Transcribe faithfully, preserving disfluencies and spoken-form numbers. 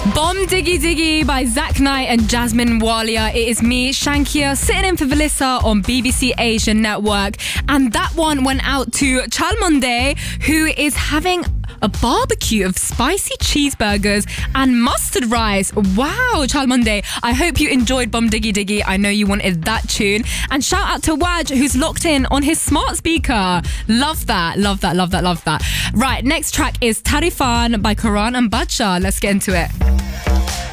Bomb Diggy Diggy by Zach Knight and Jasmine Walia. It is me, Shankia, sitting in for Valissa on B B C Asian Network. And that one went out to Chalmonde, who is having a barbecue of spicy cheeseburgers and mustard rice. Wow, Chalmonde. I hope you enjoyed Bomb Diggy Diggy. I know you wanted that tune. And shout out to Waj, who's locked in on his smart speaker. Love that, love that, love that, love that. Right, next track is Tarifan by Karan and Bacha. Let's get into it.